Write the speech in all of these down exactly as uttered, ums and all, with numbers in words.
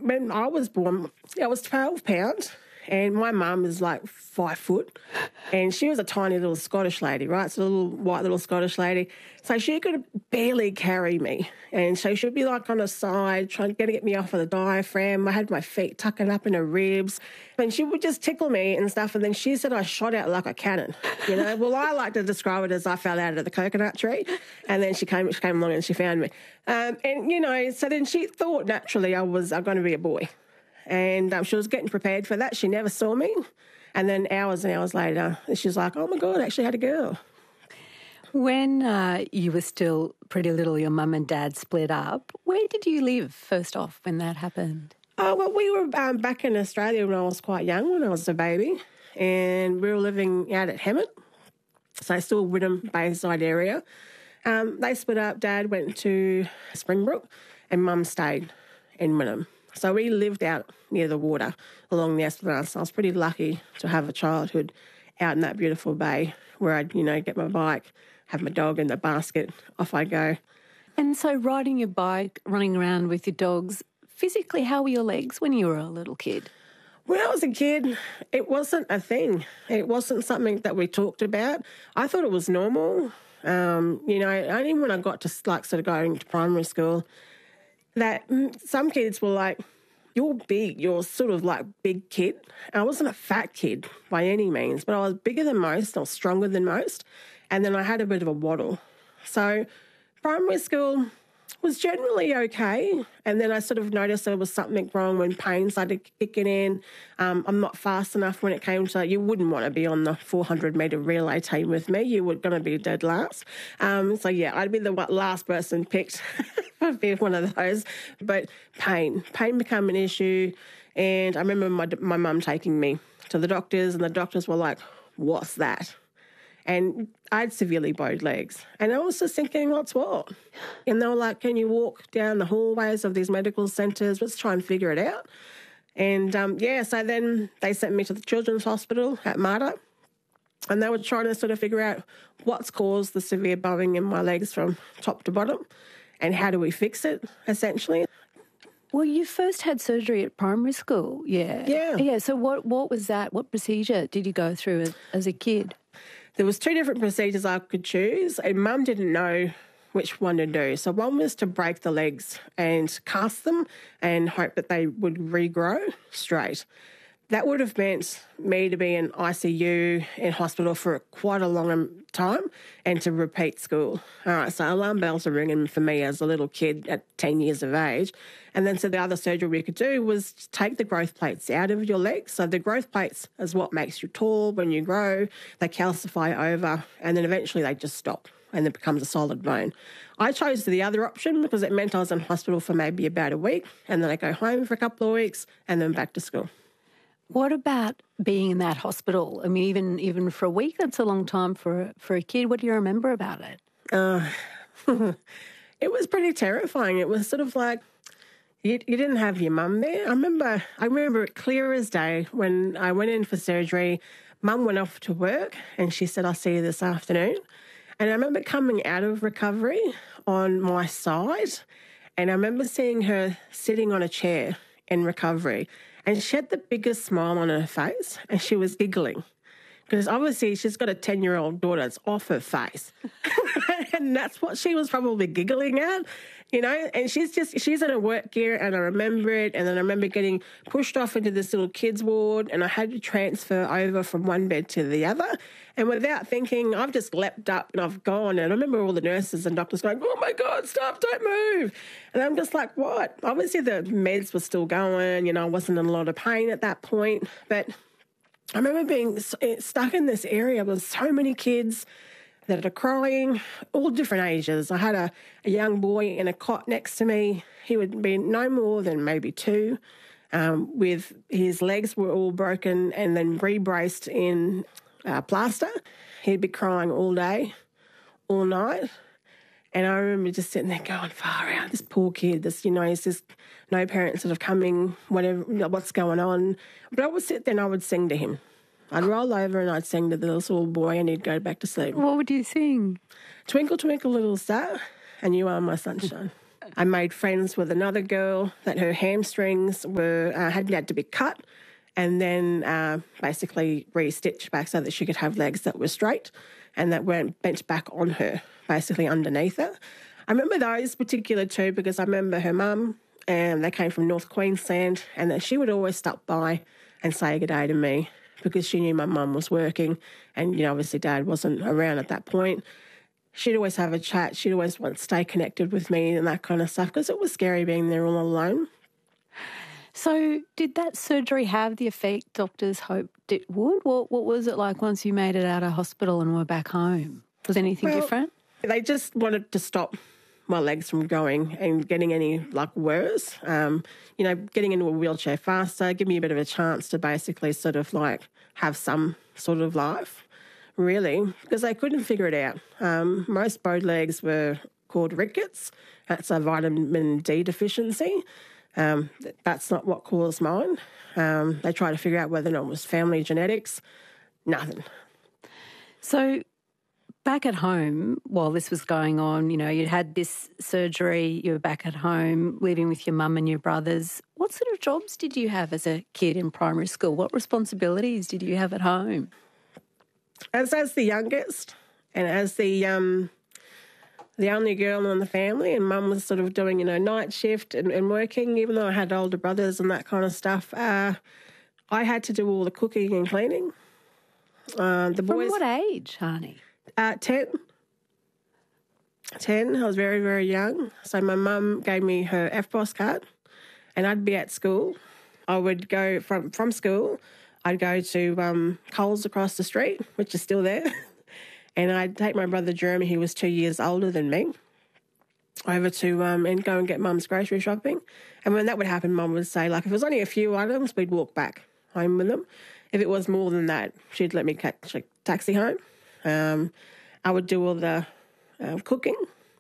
when I was born, I was twelve pounds. And my mum is like five foot, and she was a tiny little Scottish lady, right? So a little white little Scottish lady. So she could barely carry me. And so she'd be like on the side, trying to get me off of the diaphragm. I had my feet tucking up in her ribs. And she would just tickle me and stuff. And then she said I shot out like a cannon, you know? Well, I like to describe it as I fell out of the coconut tree. And then she came, she came along and she found me. Um, and, you know, so then she thought naturally I was I'm going to be a boy. And um, she was getting prepared for that. She never saw me. And then hours and hours later, she was like, oh, my God, I actually had a girl. When uh, you were still pretty little, your mum and dad split up. Where did you live, first off, when that happened? Oh, well, we were um, back in Australia when I was quite young, when I was a baby. And we were living out at Hammett, so still Wynnum Bayside area. Um, they split up. Dad went to Springbrook and Mum stayed in Wynnum. So we lived out near the water along the Esplanade. So I was pretty lucky to have a childhood out in that beautiful bay where I'd, you know, get my bike, have my dog in the basket, off I go. And so riding your bike, running around with your dogs, physically, how were your legs when you were a little kid? When I was a kid, it wasn't a thing. It wasn't something that we talked about. I thought it was normal. Um, you know, only when I got to, like, sort of going to primary school, that some kids were like, you're big, you're sort of like big kid. I wasn't a fat kid by any means, but I was bigger than most, I was stronger than most, and then I had a bit of a waddle. So primary school was generally okay, and then I sort of noticed there was something wrong when pain started kicking in. Um, I'm not fast enough when it came to, you wouldn't want to be on the four hundred metre relay team with me. You were going to be dead last. Um, so, yeah, I'd be the last person picked. I'd be one of those. But pain. Pain became an issue, and I remember my my mum taking me to the doctors, and the doctors were like, what's that? And I had severely bowed legs. And I was just thinking, what's what? And they were like, can you walk down the hallways of these medical centres? Let's try and figure it out. And, um, yeah, so then they sent me to the Children's Hospital at Mater. And they were trying to sort of figure out what's caused the severe bowing in my legs from top to bottom and how do we fix it, essentially. Well, you first had surgery at primary school, yeah. Yeah. Yeah, so what, what was that? What procedure did you go through as, as a kid? There was two different procedures I could choose, and Mum didn't know which one to do. So one was to break the legs and cast them and hope that they would regrow straight. That would have meant me to be in I C U in hospital for quite a long time and to repeat school. All right, so alarm bells are ringing for me as a little kid at ten years of age. And then so the other surgery we could do was take the growth plates out of your legs. So the growth plates is what makes you tall when you grow. They calcify over and then eventually they just stop and it becomes a solid bone. I chose the other option because it meant I was in hospital for maybe about a week and then I go home for a couple of weeks and then back to school. What about being in that hospital? I mean, even even for a week, that's a long time for, for a kid. What do you remember about it? Uh, it was pretty terrifying. It was sort of like you, you didn't have your mum there. I remember, I remember it clear as day when I went in for surgery. Mum went off to work and she said, I'll see you this afternoon. And I remember coming out of recovery on my side and I remember seeing her sitting on a chair in recovery. And she had the biggest smile on her face and she was giggling because obviously she's got a ten-year-old daughter. It's off her face. And that's what she was probably giggling at, you know, and she's just, she's in her work gear and I remember it. And then I remember getting pushed off into this little kids ward and I had to transfer over from one bed to the other. And without thinking, I've just leapt up and I've gone. And I remember all the nurses and doctors going, oh, my God, stop, don't move. And I'm just like, what? Obviously the meds were still going. You know, I wasn't in a lot of pain at that point. But I remember being stuck in this area with so many kids that are crying, all different ages. I had a, a young boy in a cot next to me. He would be no more than maybe two, um, with his legs were all broken and then re-braced in uh, plaster. He'd be crying all day, all night. And I remember just sitting there going, far out, this poor kid, this, you know, he's just no parents sort of coming, whatever, you know, what's going on. But I would sit there and I would sing to him. I'd roll over and I'd sing to the little boy and he'd go back to sleep. What would you sing? Twinkle, twinkle, little star, and you are my sunshine. I made friends with another girl that her hamstrings were uh, had had to be cut and then uh, basically re-stitched back so that she could have legs that were straight and that weren't bent back on her, basically underneath her. I remember those particular two because I remember her mum, and they came from North Queensland, and that she would always stop by and say good day to me because she knew my mum was working and, you know, obviously Dad wasn't around at that point. She'd always have a chat. She'd always want to stay connected with me and that kind of stuff because it was scary being there all alone. So did that surgery have the effect doctors hoped it would? What, what was it like once you made it out of hospital and were back home? Was anything well, different? They just wanted to stop my legs from going and getting any, like, worse. Um, you know, getting into a wheelchair faster, give me a bit of a chance to basically sort of, like, have some sort of life, really, because they couldn't figure it out. Um, most bowed legs were called rickets. That's a vitamin D deficiency. Um, that's not what caused mine. Um, they tried to figure out whether or not it was family genetics. Nothing. So back at home, while this was going on, you know, you'd had this surgery, you were back at home, living with your mum and your brothers. What sort of jobs did you have as a kid in primary school? What responsibilities did you have at home? As as the youngest and as the um, the only girl in the family, and Mum was sort of doing, you know, night shift and, and working, even though I had older brothers and that kind of stuff, uh, I had to do all the cooking and cleaning. Uh, the boys, From what age, Hani? Uh, ten. ten. I was very, very young. So my mum gave me her F B O S card and I'd be at school. I would go from, from school, I'd go to um, Coles across the street, which is still there, and I'd take my brother Jeremy, who was two years older than me, over to um, and go and get Mum's grocery shopping. And when that would happen, Mum would say, like, if it was only a few items, we'd walk back home with them. If it was more than that, she'd let me catch a taxi home. Um, I would do all the uh, cooking.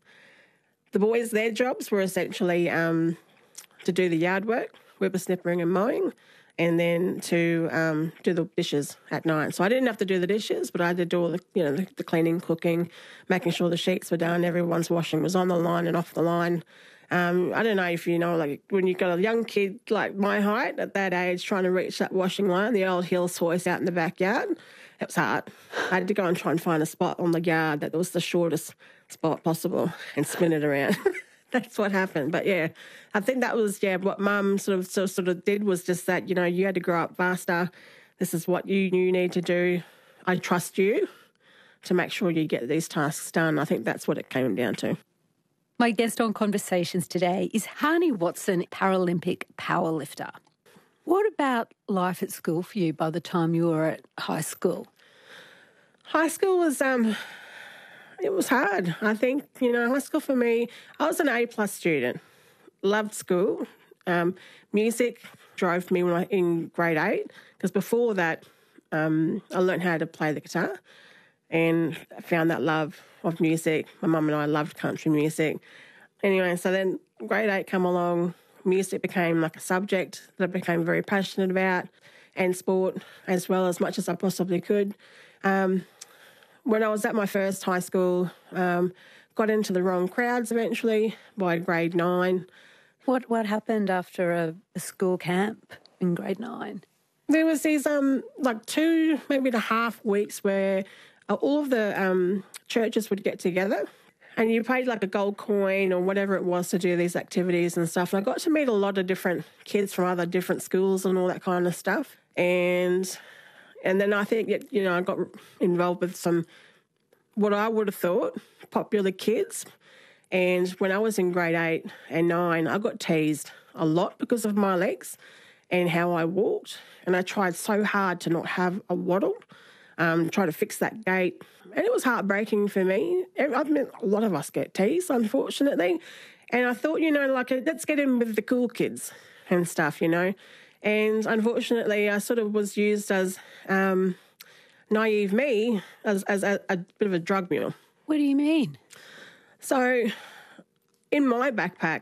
The boys, their jobs were essentially um, to do the yard work, whippersnippering and mowing, and then to um, do the dishes at night. So I didn't have to do the dishes, but I had to do all the, you know, the, the cleaning, cooking, making sure the sheets were done, everyone's washing was on the line and off the line. Um, I don't know if you know, like when you've got a young kid like my height at that age trying to reach that washing line, the old Hills hoist out in the backyard, it was hard. I had to go and try and find a spot on the yard that was the shortest spot possible and spin it around. That's what happened. But, yeah, I think that was, yeah, what Mum sort of, sort, sort of did was just that, you know, you had to grow up faster. This is what you, you need to do. I trust you to make sure you get these tasks done. I think that's what it came down to. My guest on Conversations today is Hani Watson, Paralympic powerlifter. What about life at school for you by the time you were at high school? High school was, um, it was hard. I think, you know, high school for me, I was an A-plus student. Loved school. Um, music drove me when I, in grade eight, because before that um, I learned how to play the guitar and I found that love of music. My mum and I loved country music. Anyway, so then grade eight come along, music became like a subject that I became very passionate about, and sport as well, as much as I possibly could. Um, when I was at my first high school, um, got into the wrong crowds eventually by grade nine. What what happened after a, a school camp in grade nine? There was these um like two, maybe and a half weeks where uh, all of the um, churches would get together and you paid like a gold coin or whatever it was to do these activities and stuff. And I got to meet a lot of different kids from other different schools and all that kind of stuff. And and then I think, you know, I got involved with some, what I would have thought, popular kids. And when I was in grade eight and nine, I got teased a lot because of my legs and how I walked. And I tried so hard to not have a waddle, um, try to fix that gait. And it was heartbreaking for me. I mean, a lot of us get teased, unfortunately. And I thought, you know, like, let's get in with the cool kids and stuff, you know. And unfortunately, I sort of was used as um, naive me, as, as a, a bit of a drug mule. What do you mean? So in my backpack,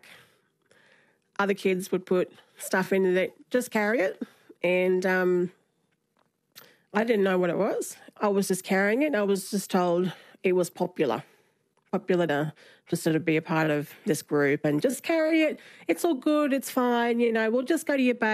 other kids would put stuff in it, just carry it. And um, I didn't know what it was. I was just carrying it. I was just told it was popular popular to, to sort of be a part of this group and just carry it. It's all good. It's fine. You know, we'll just go to your base.